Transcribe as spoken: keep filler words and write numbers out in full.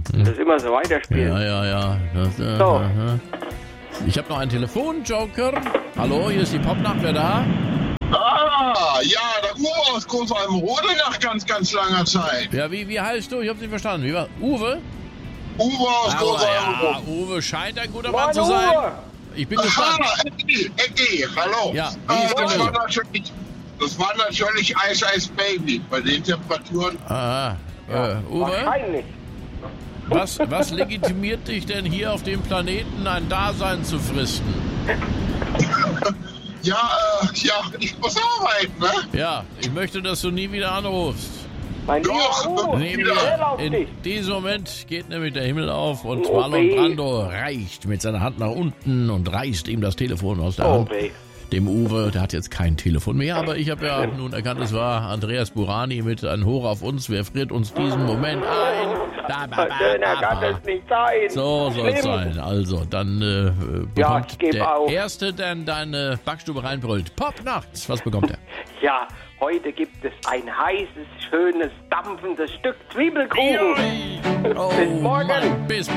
das immer so weiterspielen. Ja, ja, ja. Das, äh, So. aha. Ich habe noch einen Telefonjoker. Hallo, hier ist die Popnacht, wer da? Ah, ja, der Uwe aus Großalmrode nach ganz, ganz langer Zeit. Ja, wie, wie heißt du? Ich hab's nicht verstanden. Wie war? Uwe? Uwe aus Aber ja, Großalmrode. Uwe scheint ein guter Mann Moin, zu sein. Uwe. Ich bin Aha, gespannt. Eddie, Eddie, hallo. Ja, wie äh, ist das, die war Meldung? natürlich, das war natürlich Ice Ice Baby bei den Temperaturen. Aha. Äh, Uwe, Wahrscheinlich. was, was legitimiert dich denn hier auf dem Planeten ein Dasein zu fristen? Ja, äh, ja, ich muss arbeiten, ne? Ja, ich möchte, dass du nie wieder anrufst. Mein lieber Doch, Uwe, Nee, wieder. schnell auf in dich. diesem Moment geht nämlich der Himmel auf und Oh, Marlon weh. Brando reicht mit seiner Hand nach unten und reißt ihm das Telefon aus der Oh, Hand. weh. Dem Uwe, der hat jetzt kein Telefon mehr, aber ich habe ja nun erkannt, es war Andreas Burani mit Ein Hoch auf uns. Wer friert uns diesen Moment ein? Da, ba, ba, Schöner ba, kann ba. es nicht sein. So soll es Schlimm. sein. Also, dann äh, Ja, bekommt ich geb der auf. Erste, der in deine Backstube reinbrüllt. Popnacht, was bekommt er? Ja, heute gibt es ein heißes, schönes, dampfendes Stück Zwiebelkuchen. Oh, Bis morgen. Mann, bis